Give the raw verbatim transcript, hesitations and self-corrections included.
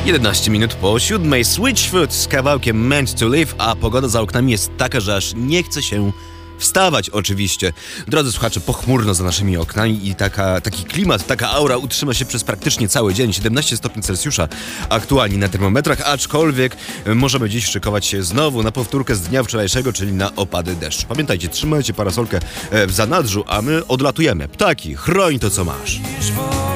jedenaście minut po siódmej. Switchfoot z kawałkiem Meant to Live, a pogoda za oknami jest taka, że aż nie chce się wstawać oczywiście. Drodzy słuchacze, pochmurno za naszymi oknami i taka, taki klimat, taka aura utrzyma się przez praktycznie cały dzień. siedemnaście stopni Celsjusza aktualnie na termometrach, aczkolwiek możemy dziś szykować się znowu na powtórkę z dnia wczorajszego, czyli na opady deszczu. Pamiętajcie, trzymajcie parasolkę w zanadrzu, a my odlatujemy. Ptaki, chroń to, co masz.